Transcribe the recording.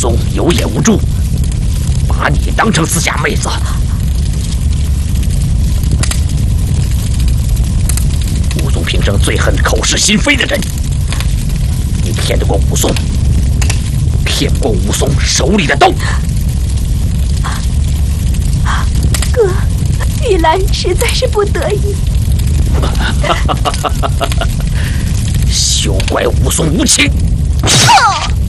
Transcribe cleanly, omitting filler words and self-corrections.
松有眼无珠，把你当成私家妹子。武松平生最恨口是心非的人，你骗得过武松，骗过武松手里的刀。 哥，玉兰实在是不得已。 休怪武松无情！